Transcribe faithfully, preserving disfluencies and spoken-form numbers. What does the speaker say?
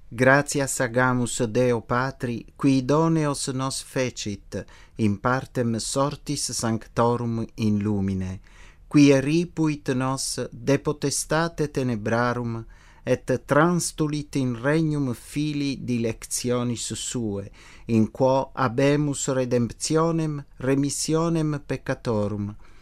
Gratias agamus Deo Patri, qui idoneos nos fecit, in partem sortis sanctorum in lumine, qui eripuit nos de potestate tenebrarum, et transtulit in regnum Filii dilectionis Sue, in quo habemus redemptionem remissionem peccatorum,